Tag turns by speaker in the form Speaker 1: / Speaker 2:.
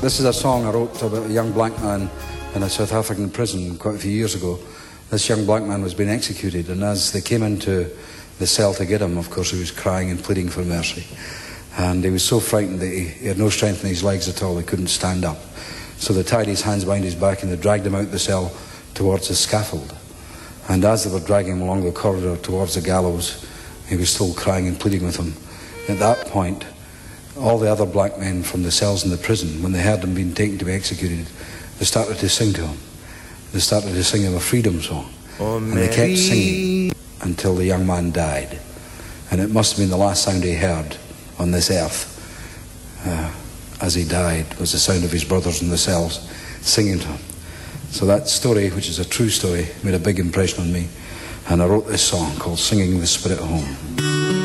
Speaker 1: This is a song I wrote about a young black man in a South African prison quite a few years ago. This young black man was being executed, and as they came into the cell to get him, of course, he was crying and pleading for mercy. And he was so frightened that he had no strength in his legs at all, he couldn't stand up. So they tied his hands behind his back and they dragged him out the cell towards the scaffold. And as they were dragging him along the corridor towards the gallows, he was still crying and pleading with them. At that point, all the other black men from the cells in the prison, when they heard him being taken to be executed, they started to sing to him. They started to sing him a freedom song.
Speaker 2: Oh,
Speaker 1: and they kept singing until the young man died. And it must have been the last sound he heard on this earth as he died, was the sound of his brothers in the cells singing to him. So that story, which is a true story, made a big impression on me. And I wrote this song called Singing the Spirit Home.